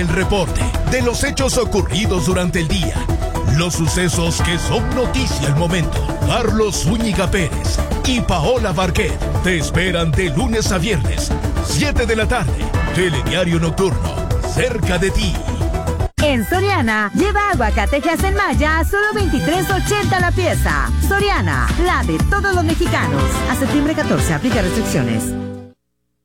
El reporte de los hechos ocurridos durante el día. Los sucesos que son noticia al momento. Carlos Zúñiga Pérez y Paola Barquet te esperan de lunes a viernes, 7 de la tarde. Telediario Nocturno, cerca de ti. En Soriana, lleva aguacatejas en malla a solo $23.80 la pieza. Soriana, la de todos los mexicanos. A septiembre 14, aplica restricciones.